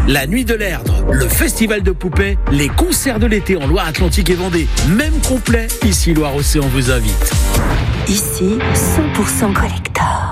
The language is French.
La Nuit de l'Erdre, le festival de poupées, les concerts de l'été en Loire-Atlantique et Vendée, même complet, ici Loire-Océan vous invite. Ici, 100% collector.